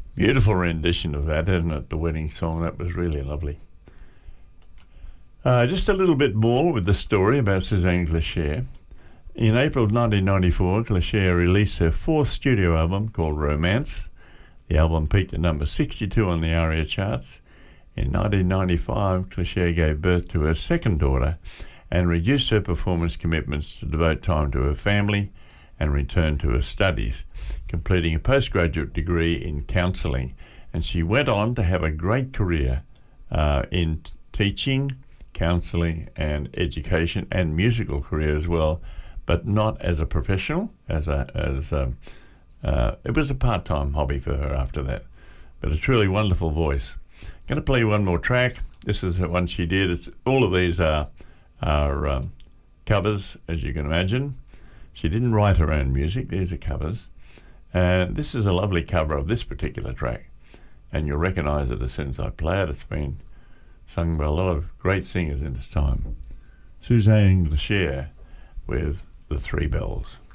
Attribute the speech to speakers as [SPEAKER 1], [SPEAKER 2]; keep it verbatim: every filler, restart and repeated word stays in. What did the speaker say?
[SPEAKER 1] Beautiful rendition of that, isn't it? The wedding song. That was really lovely. Uh, just a little bit more with the story about Suzanne Glachere. In April of nineteen ninety-four, Glachere released her fourth studio album called Romance. The album peaked at number sixty-two on the ARIA charts. In nineteen ninety-five, Glachere gave birth to her second daughter and reduced her performance commitments to devote time to her family and return to her studies, completing a postgraduate degree in counselling. And she went on to have a great career uh, in t- teaching, counselling and education, and musical career as well, but not as a professional. As a as a, uh, it was a part-time hobby for her after that. But a truly wonderful voice. I'm going to play you one more track. This is the one she did. It's all of these are are um, covers, as you can imagine. She didn't write her own music. These are covers, and this is a lovely cover of this particular track, and you'll recognise it as soon as I play it. It's been sung by a lot of great singers in this time. Suzanne Glachere with The Three Bells.